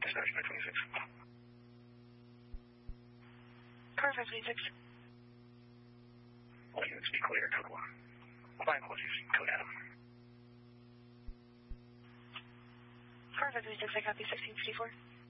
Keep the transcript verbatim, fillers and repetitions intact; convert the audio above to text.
Dispatch nine twenty-six. Car five twenty-six. All units be clear, code one. My apologies, code Adam. Car five twenty-six, I copy sixteen fifty-four.